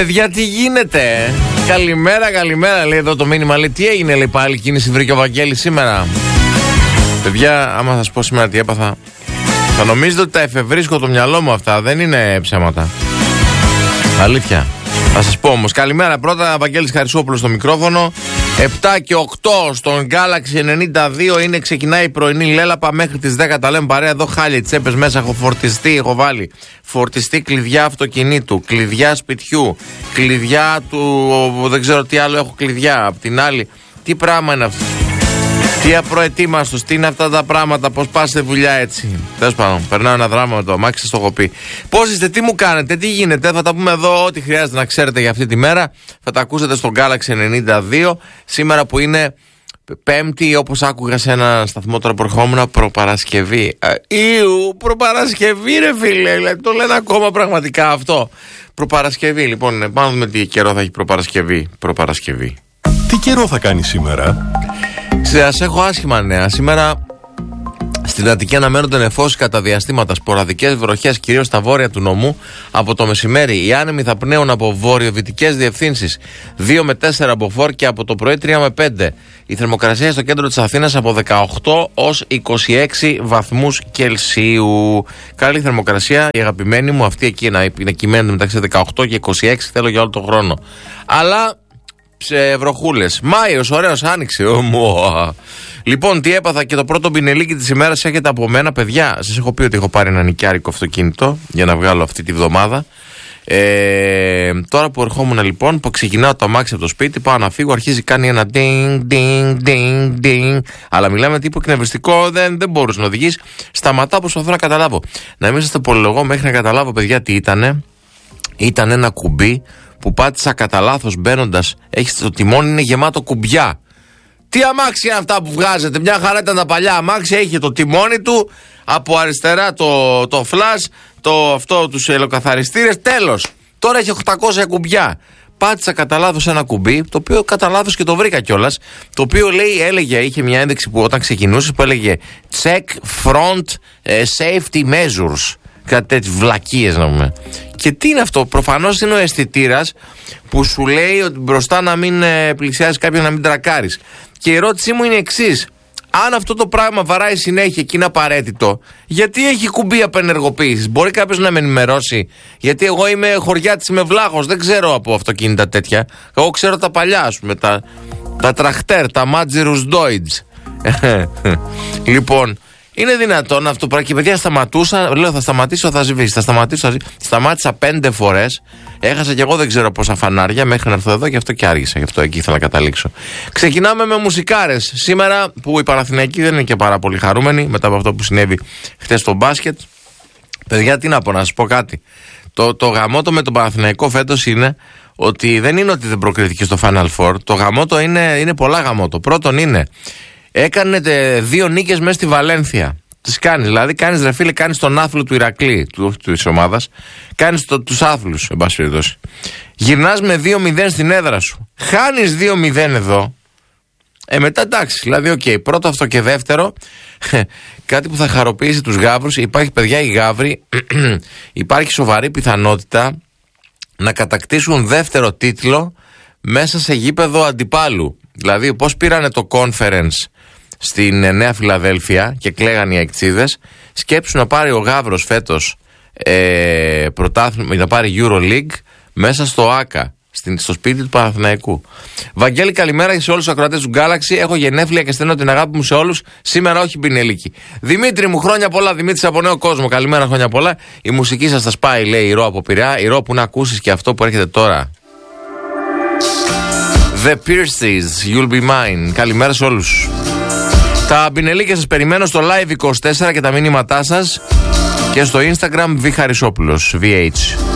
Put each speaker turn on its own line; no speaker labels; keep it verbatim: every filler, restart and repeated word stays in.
Παιδιά, τι γίνεται? Καλημέρα, καλημέρα, λέει εδώ το μήνυμα. Λέει, τι έγινε, λέει, πάλι κίνηση βρήκε ο Βαγγέλης σήμερα. Παιδιά, άμα σας πω σήμερα τι έπαθα, θα νομίζετε ότι τα εφευρίσκω το μυαλό μου αυτά. Δεν είναι ψέματα. Αλήθεια. Θα σας πω όμως. Καλημέρα πρώτα, Βαγγέλης Χαρισόπουλος στο μικρόφωνο. επτά και οκτώ στον Galaxy ενενήντα δύο είναι, ξεκινάει η πρωινή λέλαπα μέχρι τις δέκα. Τα λέμε παρέα εδώ, χάλια τσέπες μέσα. Έχω φορτιστεί, έχω βάλει φορτιστεί κλειδιά αυτοκινήτου, κλειδιά σπιτιού, κλειδιά του, δεν ξέρω τι άλλο έχω κλειδιά. Απ' την άλλη, τι πράγμα είναι αυτό? Τι απροετοίμαστος, τι είναι αυτά τα πράγματα, πώς πας στη δουλειά έτσι? Τέλος πάντων, περνάω ένα δράμα με το αμάξι, σας το έχω πει. Πώς είστε, τι μου κάνετε, τι γίνεται? Θα τα πούμε εδώ, ό,τι χρειάζεται να ξέρετε για αυτή τη μέρα. Θα τα ακούσετε στον Galaxy ενενήντα δύο. Σήμερα που είναι Πέμπτη, όπως άκουγα σε ένα σταθμό τώρα που ερχόμουν, προπαρασκευή. Ιου, προπαρασκευή, ρε φίλε, το λένε ακόμα πραγματικά αυτό. Προπαρασκευή, λοιπόν, πάμε να δούμε τι καιρό θα έχει προπαρασκευή. Προπαρασκευή.
Τι καιρό θα κάνει σήμερα?
Σας έχω άσχημα νέα. Σήμερα στην Αττική αναμένονται νεφώσεις κατά διαστήματα, σποραδικές βροχές κυρίως στα βόρεια του νομού από το μεσημέρι. Οι άνεμοι θα πνέουν από βορειοδυτικές διευθύνσεις δύο με τέσσερα μποφόρ και από το πρωί τρία με πέντε. Η θερμοκρασία στο κέντρο της Αθήνας από δεκαοκτώ ως είκοσι έξι βαθμούς Κελσίου. Καλή θερμοκρασία, η αγαπημένη μου αυτή εκεί να κυμαίνεται μεταξύ δεκαοκτώ και είκοσι έξι, θέλω για όλο τον χρόνο. Αλλά σε βροχούλες. Μάιος, ωραίος, άνοιξε. Λοιπόν, τι έπαθα και το πρώτο μπινελίκι της ημέρας έχετε από μένα, παιδιά. Σας έχω πει ότι έχω πάρει ένα νοικιάρικο αυτοκίνητο για να βγάλω αυτή τη βδομάδα. Ε, τώρα που ερχόμουν λοιπόν, που ξεκινάω το αμάξι από το σπίτι, πάω να φύγω, αρχίζει κάνει ένα ding, ding, ding, ding. Αλλά μιλάμε τύπου εκνευριστικό, δεν, δεν μπορούσε να οδηγήσει. Σταματάω, προσπαθώ να καταλάβω. Να μην σας το πολυλογώ μέχρι να καταλάβω, παιδιά, τι ήτανε. Ήταν ένα κουμπί που πάτησα κατά λάθος μπαίνοντας. Έχεις, το τιμόνι είναι γεμάτο κουμπιά. Τι αμάξι είναι αυτά που βγάζετε? Μια χαρά ήταν τα παλιά αμάξια, είχε το τιμόνι του, από αριστερά το, το flash, το, αυτό, τους ελοκαθαριστήρες, τέλος. Τώρα έχει οκτακόσια κουμπιά. Πάτησα κατά λάθος ένα κουμπί, το οποίο κατά λάθος και το βρήκα κιόλας, το οποίο λέει, έλεγε, είχε μια ένδειξη που όταν ξεκινούσε που έλεγε check front uh, safety measures. Κάτι τέτοιες βλακίες να πούμε. Και τι είναι αυτό? Προφανώς είναι ο αισθητήρας που σου λέει ότι μπροστά να μην ε, πλησιάζει κάποιον, να μην τρακάρεις. Και η ερώτησή μου είναι εξής: αν αυτό το πράγμα βαράει συνέχεια και είναι απαραίτητο, γιατί έχει κουμπί απενεργοποίησης? Μπορεί κάποιος να με ενημερώσει? Γιατί εγώ είμαι χωριάτης, είμαι βλάχος, δεν ξέρω από αυτοκίνητα τέτοια. Εγώ ξέρω τα παλιά, ας πούμε, τα, τα τραχτέρ, τα Μάτζιρους Ντόιτζ. Λοιπόν, είναι δυνατόν αυτό το πράγμα? Και παιδιά, σταματούσα, λέω θα σταματήσω, θα σβήσει, θα σταματήσω, θα σβήσει. Σταμάτησα πέντε φορές. Έχασα κι εγώ δεν ξέρω πόσα φανάρια μέχρι να έρθω εδώ, γι' αυτό και άργησα. Γι' αυτό εκεί ήθελα να καταλήξω. Ξεκινάμε με μουσικάρες. Σήμερα που οι Παναθηναϊκοί δεν είναι και πάρα πολύ χαρούμενοι μετά από αυτό που συνέβη χθες στο μπάσκετ. Παιδιά, τι να πω, να σας πω κάτι. Το, το γαμότο με τον Παναθηναϊκό φέτος είναι ότι δεν είναι ότι δεν προκρίθηκε στο Final Four. Το γαμότο είναι, είναι πολλά γαμότο. Πρώτον είναι, έκανε δύο νίκες μέσα στη Βαλένθια. Τις κάνεις, δηλαδή κάνεις, ρε φίλε, κάνεις τον άθλο του Ηρακλή, του, της ομάδας, κάνεις το, τους άθλους, εν πάση περιπτώσει. Γυρνάς με δύο μηδέν στην έδρα σου, χάνεις δύο μηδέν εδώ. Ε, μετά εντάξει, δηλαδή, οκ, okay, πρώτο αυτό και δεύτερο, κάτι που θα χαροποιήσει τους Γαύρους. Υπάρχει, παιδιά, οι Γαύροι, υπάρχει σοβαρή πιθανότητα να κατακτήσουν δεύτερο τίτλο μέσα σε γήπεδο αντιπάλου. Δηλαδή, πώς πήρανε το conference στην Νέα Φιλαδέλφια και κλαίγαν οι αεκτσίδες, σκέψου να πάρει ο Γαύρος φέτος ε, πρωτάθλημα, να πάρει EuroLeague μέσα στο ΆΚΑ, στην, στο σπίτι του Παναθηναϊκού. Βαγγέλη, καλημέρα σε όλους τους ακροατές του Galaxy. Έχω γενέθλια και στέλνω την αγάπη μου σε όλους. Σήμερα όχι πινελίκι. Δημήτρη μου, χρόνια πολλά. Δημήτρης από Νέο Κόσμο, καλημέρα, χρόνια πολλά. Η μουσική σας θα σπάει, λέει η Ρο από Πειραιά. Η Ρο που να ακούσεις και αυτό που έρχεται τώρα. The Pierces, You'll Be Mine. Καλημέρα σε όλους. Τα πινελίκια σας περιμένω στο Live είκοσι τέσσερα και τα μηνύματά σας και στο Instagram Β Χαρισόπουλος, βι έιτς.